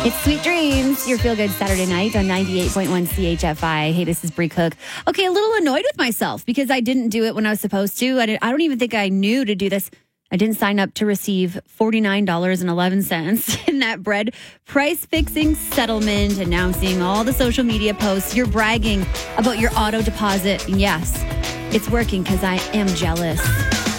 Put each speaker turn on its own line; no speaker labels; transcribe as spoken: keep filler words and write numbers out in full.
It's Sweet Dreams, your feel-good Saturday night on ninety-eight point one C H F I. Hey, this is Bree Cook. Okay, a little annoyed with myself because I didn't do it when I was supposed to. I, I don't even think I knew to do this. I didn't sign up to receive forty-nine dollars and eleven cents in that bread price-fixing settlement, announcing all the social media posts. You're bragging about your auto deposit. And yes, it's working because I am jealous.